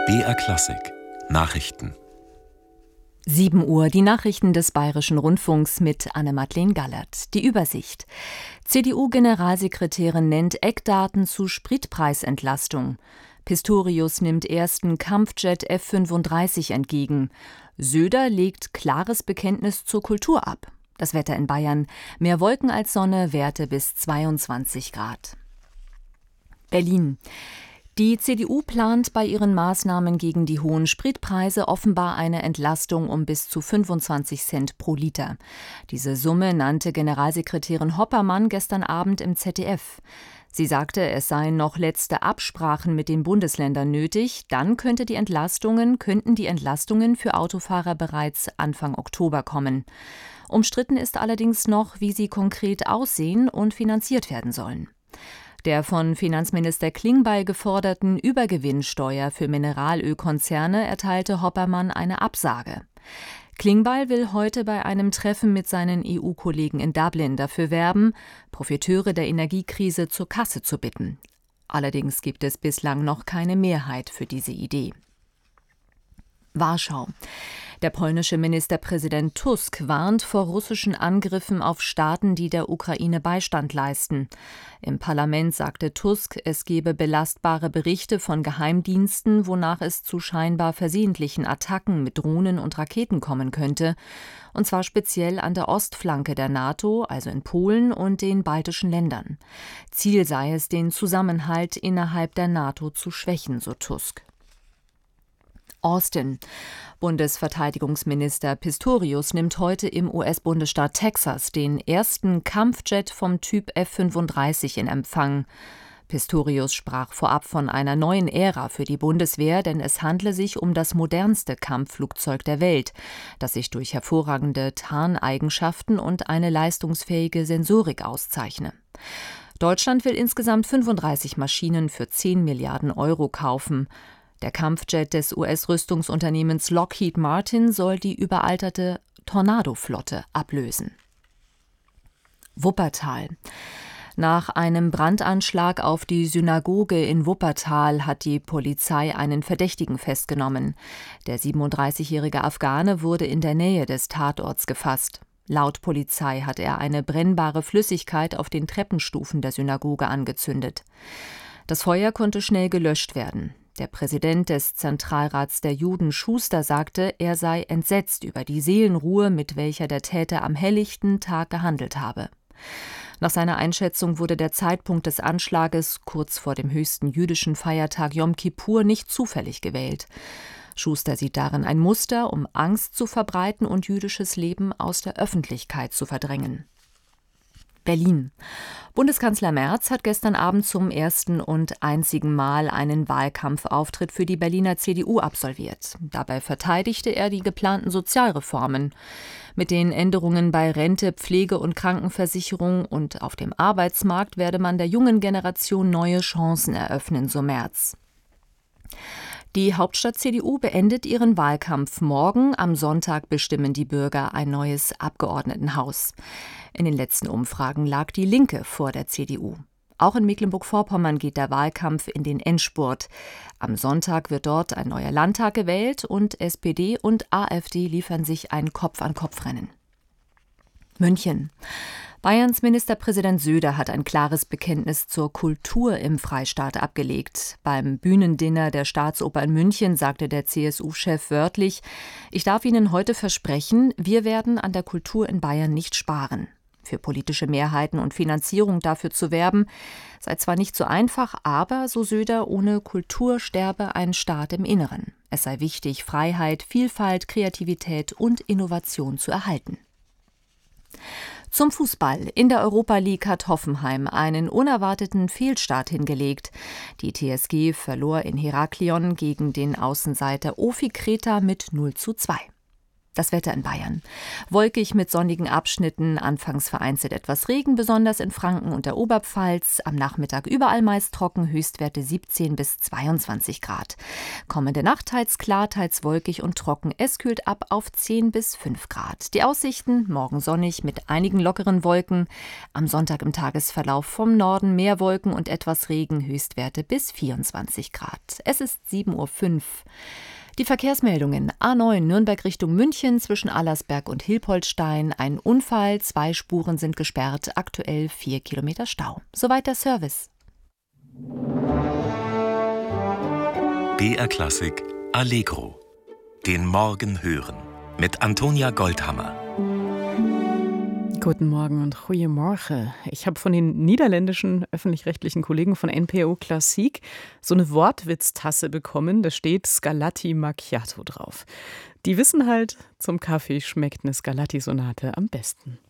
BR Klassik Nachrichten. 7 Uhr, die Nachrichten des Bayerischen Rundfunks mit Anne-Madeleine Gallert. Die Übersicht. CDU-Generalsekretärin nennt Eckdaten zu Spritpreisentlastung. Pistorius nimmt ersten Kampfjet F-35 entgegen. Söder legt klares Bekenntnis zur Kultur ab. Das Wetter in Bayern: mehr Wolken als Sonne, Werte bis 22 Grad. Berlin. Die CDU plant bei ihren Maßnahmen gegen die hohen Spritpreise offenbar eine Entlastung um bis zu 25 Cent pro Liter. Diese Summe nannte Generalsekretärin Hoppermann gestern Abend im ZDF. Sie sagte, es seien noch letzte Absprachen mit den Bundesländern nötig, dann könnten die Entlastungen für Autofahrer bereits Anfang Oktober kommen. Umstritten ist allerdings noch, wie sie konkret aussehen und finanziert werden sollen. Der von Finanzminister Klingbeil geforderten Übergewinnsteuer für Mineralölkonzerne erteilte Hoppermann eine Absage. Klingbeil will heute bei einem Treffen mit seinen EU-Kollegen in Dublin dafür werben, Profiteure der Energiekrise zur Kasse zu bitten. Allerdings gibt es bislang noch keine Mehrheit für diese Idee. Warschau. Der polnische Ministerpräsident Tusk warnt vor russischen Angriffen auf Staaten, die der Ukraine Beistand leisten. Im Parlament sagte Tusk, es gebe belastbare Berichte von Geheimdiensten, wonach es zu scheinbar versehentlichen Attacken mit Drohnen und Raketen kommen könnte, und zwar speziell an der Ostflanke der NATO, also in Polen und den baltischen Ländern. Ziel sei es, den Zusammenhalt innerhalb der NATO zu schwächen, so Tusk. Austin. Bundesverteidigungsminister Pistorius nimmt heute im US-Bundesstaat Texas den ersten Kampfjet vom Typ F-35 in Empfang. Pistorius sprach vorab von einer neuen Ära für die Bundeswehr, denn es handle sich um das modernste Kampfflugzeug der Welt, das sich durch hervorragende Tarneigenschaften und eine leistungsfähige Sensorik auszeichne. Deutschland will insgesamt 35 Maschinen für 10 Milliarden Euro kaufen. Der Kampfjet des US-Rüstungsunternehmens Lockheed Martin soll die überalterte Tornado-Flotte ablösen. Wuppertal. Nach einem Brandanschlag auf die Synagoge in Wuppertal hat die Polizei einen Verdächtigen festgenommen. Der 37-jährige Afghane wurde in der Nähe des Tatorts gefasst. Laut Polizei hat er eine brennbare Flüssigkeit auf den Treppenstufen der Synagoge angezündet. Das Feuer konnte schnell gelöscht werden. Der Präsident des Zentralrats der Juden, Schuster, sagte, er sei entsetzt über die Seelenruhe, mit welcher der Täter am helllichten Tag gehandelt habe. Nach seiner Einschätzung wurde der Zeitpunkt des Anschlages kurz vor dem höchsten jüdischen Feiertag Jom Kippur nicht zufällig gewählt. Schuster sieht darin ein Muster, um Angst zu verbreiten und jüdisches Leben aus der Öffentlichkeit zu verdrängen. Berlin. Bundeskanzler Merz hat gestern Abend zum ersten und einzigen Mal einen Wahlkampfauftritt für die Berliner CDU absolviert. Dabei verteidigte er die geplanten Sozialreformen. Mit den Änderungen bei Rente, Pflege und Krankenversicherung und auf dem Arbeitsmarkt werde man der jungen Generation neue Chancen eröffnen, so Merz. Die Hauptstadt-CDU beendet ihren Wahlkampf morgen. Am Sonntag bestimmen die Bürger ein neues Abgeordnetenhaus. In den letzten Umfragen lag die Linke vor der CDU. Auch in Mecklenburg-Vorpommern geht der Wahlkampf in den Endspurt. Am Sonntag wird dort ein neuer Landtag gewählt und SPD und AfD liefern sich ein Kopf-an-Kopf-Rennen. München. Bayerns Ministerpräsident Söder hat ein klares Bekenntnis zur Kultur im Freistaat abgelegt. Beim Bühnendinner der Staatsoper in München sagte der CSU-Chef wörtlich: Ich darf Ihnen heute versprechen, wir werden an der Kultur in Bayern nicht sparen. Für politische Mehrheiten und Finanzierung dafür zu werben, sei zwar nicht so einfach, aber, so Söder, ohne Kultur sterbe ein Staat im Inneren. Es sei wichtig, Freiheit, Vielfalt, Kreativität und Innovation zu erhalten. Zum Fußball. In der Europa League hat Hoffenheim einen unerwarteten Fehlstart hingelegt. Die TSG verlor in Heraklion gegen den Außenseiter Ofi Kreta mit 0:2. Das Wetter in Bayern. Wolkig mit sonnigen Abschnitten, anfangs vereinzelt etwas Regen, besonders in Franken und der Oberpfalz. Am Nachmittag überall meist trocken, Höchstwerte 17 bis 22 Grad. Kommende Nacht teils klar, teils wolkig und trocken. Es kühlt ab auf 10 bis 5 Grad. Die Aussichten: morgen sonnig mit einigen lockeren Wolken. Am Sonntag im Tagesverlauf vom Norden mehr Wolken und etwas Regen, Höchstwerte bis 24 Grad. Es ist 7:05 Uhr. Die Verkehrsmeldungen: A9 Nürnberg Richtung München zwischen Allersberg und Hilpoltstein. Ein Unfall, 2 Spuren sind gesperrt, aktuell 4 Kilometer Stau. Soweit der Service. BR Klassik Allegro. Den Morgen hören. Mit Antonia Goldhammer. Guten Morgen und goeiemorgen. Ich habe von den niederländischen öffentlich-rechtlichen Kollegen von NPO Klassiek so eine Wortwitztasse bekommen. Da steht Scarlatti Macchiato drauf. Die wissen halt, zum Kaffee schmeckt eine Scarlatti-Sonate am besten.